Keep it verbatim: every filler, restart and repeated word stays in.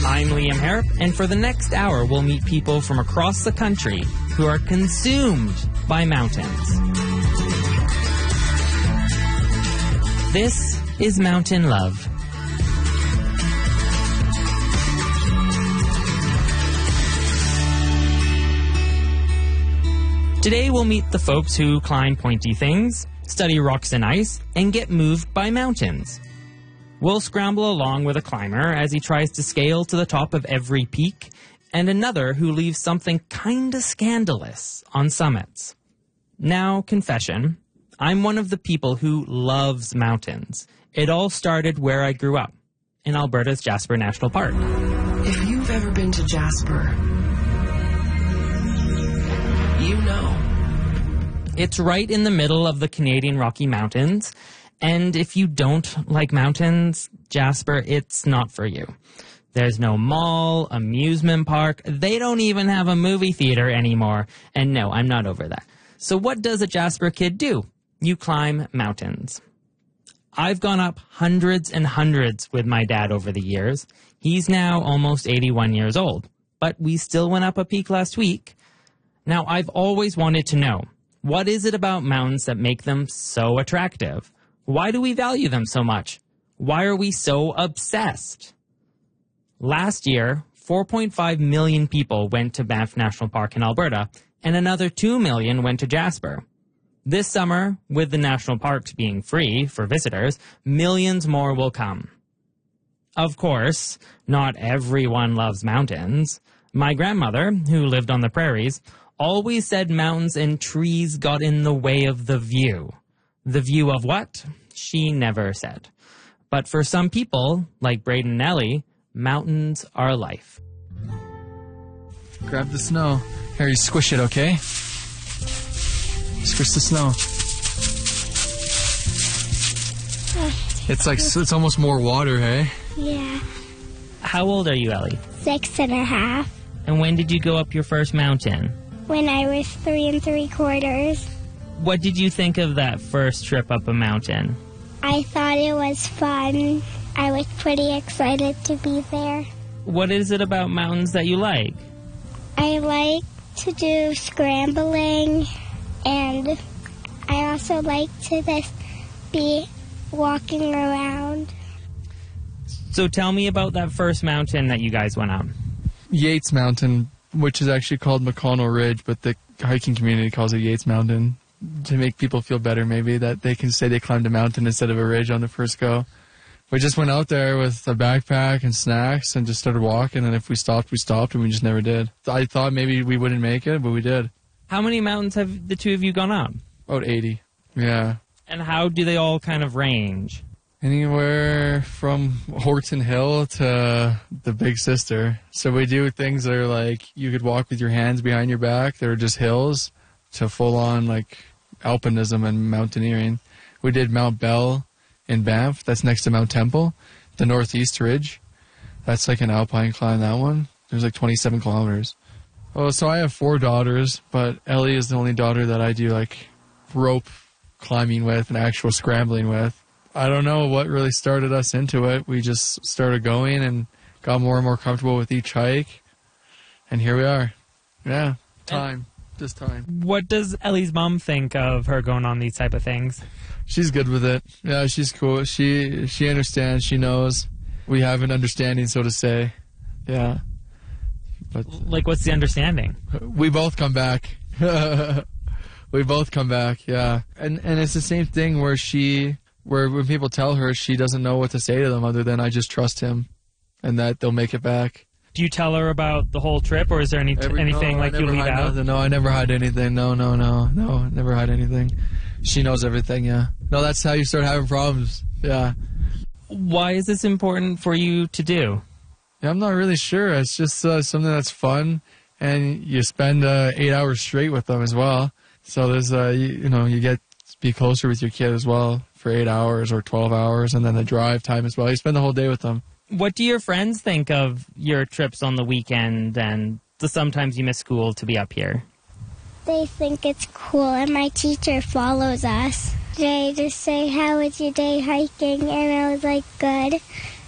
I'm Liam Harrop, and for the next hour, we'll meet people from across the country who are consumed by mountains. This is Mountain Love. Today we'll meet the folks who climb pointy things, study rocks and ice, and get moved by mountains. We'll scramble along with a climber as he tries to scale to the top of every peak, and another who leaves something kinda scandalous on summits. Now, confession, I'm one of the people who loves mountains. It all started where I grew up, in Alberta's Jasper National Park. If you've ever been to Jasper, you know. It's right in the middle of the Canadian Rocky Mountains, and if you don't like mountains, Jasper, it's not for you. There's no mall, amusement park, they don't even have a movie theater anymore, and no, I'm not over that. So what does a Jasper kid do? You climb mountains. I've gone up hundreds and hundreds with my dad over the years. He's now almost eighty-one years old, but we still went up a peak last week. Now, I've always wanted to know, what is it about mountains that make them so attractive? Why do we value them so much? Why are we so obsessed? Last year, four point five million people went to Banff National Park in Alberta, and another two million went to Jasper. This summer, with the national parks being free for visitors, millions more will come. Of course, not everyone loves mountains. My grandmother, who lived on the prairies, always said mountains and trees got in the way of the view. The view of what? She never said. But for some people, like Braden and Ellie, mountains are life. Grab the snow. Here, you squish it, okay? Squish the snow. It's like, it's almost more water, hey? Yeah. How old are you, Ellie? Six and a half. And when did you go up your first mountain? When I was three and three quarters. What did you think of that first trip up a mountain? I thought it was fun. I was pretty excited to be there. What is it about mountains that you like? I like to do scrambling, and I also like to just be walking around. So tell me about that first mountain that you guys went up. Yates Mountain, which is actually called McConnell Ridge, but the hiking community calls it Yates Mountain to make people feel better, maybe, that they can say they climbed a mountain instead of a ridge on the first go. We just went out there with a backpack and snacks and just started walking, and if we stopped, we stopped, and we just never did. I thought maybe we wouldn't make it, but we did. How many mountains have the two of you gone up? About eighty, yeah. And how do they all kind of range? Anywhere from Horton Hill to the Big Sister. So we do things that are like you could walk with your hands behind your back. They're just hills to full-on like alpinism and mountaineering. We did Mount Bell in Banff. That's next to Mount Temple. The Northeast Ridge. That's like an alpine climb, that one. There's like twenty-seven kilometers. Oh, so I have four daughters, but Ellie is the only daughter that I do like rope climbing with and actual scrambling with. I don't know what really started us into it. We just started going and got more and more comfortable with each hike. And here we are. Yeah, time. Just time. What does Ellie's mom think of her going on these type of things? She's good with it. Yeah, she's cool. She she understands. She knows. We have an understanding, so to say. Yeah. But like, what's the understanding? We both come back. We both come back, yeah. And and it's the same thing where she... Where when people tell her, she doesn't know what to say to them other than I just trust him and that they'll make it back. Do you tell her about the whole trip, or is there any Every, anything no, like you leave out? Nothing. No, I never hide anything. No, no, no, no, never hide anything. She knows everything, yeah. No, that's how you start having problems, yeah. Why is this important for you to do? Yeah, I'm not really sure. It's just uh, something that's fun, and you spend uh, eight hours straight with them as well. So there's, uh, you, you know, you get to be closer with your kid as well. For eight hours or twelve hours, and then the drive time as well. You spend the whole day with them. What do your friends think of your trips on the weekend and the sometimes you miss school to be up here? They think it's cool, and my teacher follows us. They just say, how was your day hiking? And I was like, good.